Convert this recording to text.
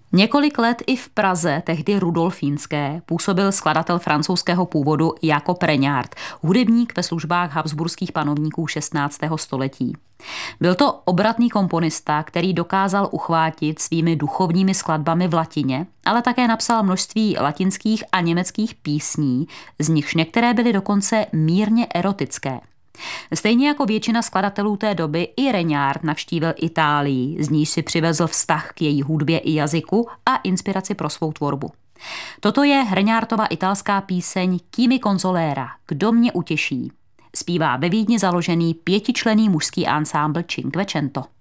Několik let i v Praze, tehdy rudolfínské, působil skladatel francouzského původu Jacob Regnard, hudebník ve službách habsburských panovníků 16. století. Byl to obratný komponista, který dokázal uchvátit svými duchovními skladbami v latině, ale také napsal množství latinských a německých písní, z nichž některé byly dokonce mírně erotické. Stejně jako většina skladatelů té doby i Regnard navštívil Itálii, z níž si přivezl vztah k její hudbě i jazyku a inspiraci pro svou tvorbu. Toto je Regnardova italská píseň Chi mi consolera, Kdo mě utěší. Zpívá ve Vídni založený 5členný mužský ansámbl Cinquecento.